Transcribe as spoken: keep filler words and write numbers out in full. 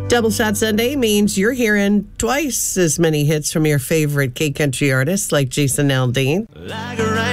Double Shot Sunday means you're hearing twice as many hits from your favorite K Country artists like Jason Aldean. Like a